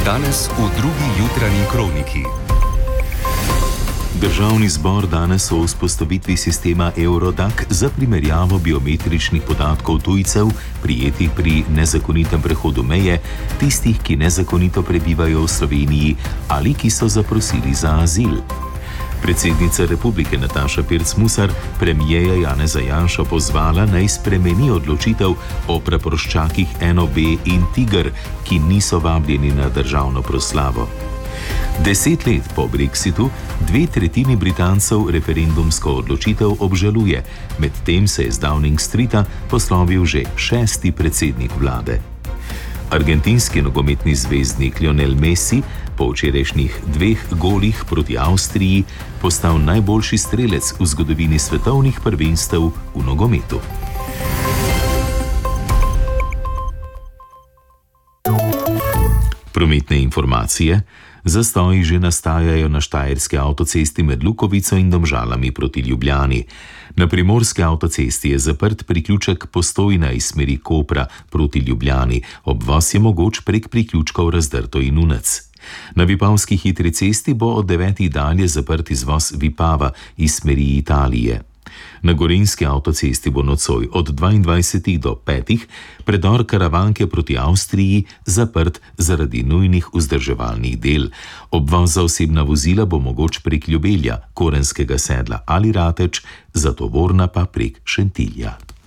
Danes v drugi jutranji kroniki. Državni zbor danes o vzpostavitvi sistema Eurodac za primerjavo biometričnih podatkov tujcev, prijetih pri nezakonitem prehodu meje, tistih, ki nezakonito prebivajo v Sloveniji ali ki so zaprosili za azil. Predsednica republike Nataša Pirc Musar premierja Janeza Janšo pozvala, naj spremeni odločitev o praporščakih NOB in Tiger, ki niso vabljeni na državno proslavo. 10 let po Brexitu 2/3 Britancev referendumsko odločitev obžaluje, medtem se je z Downing Streeta poslovil že 6. predsednik vlade. Argentinski nogometni zvezdnik Lionel Messi po včerajšnjih 2 golih proti Avstriji postal najboljši strelec v zgodovini svetovnih prvenstev v nogometu. Prometne informacije. Zastoji že nastajajo na štajerski avtocesti med Lukovico in Domžalami proti Ljubljani. Na primorski avtocesti je zaprt priključek Postojna iz smeri Kopra proti Ljubljani. Obvoz je mogoč prek priključkov Razdrto in Unec. Na Vipavski hitri cesti bo od 9. dalje zaprt izvoz Vipava iz smeri Italije. Na gorenjski avtocesti bo nocoj od 22. do 5. predor Karavanke proti Avstriji zaprt zaradi nujnih vzdrževalnih del. Obvoz za osebna vozila bo mogoč prek Ljubelja, Korenskega sedla ali Rateč, za tovorna pa prek Šentilja.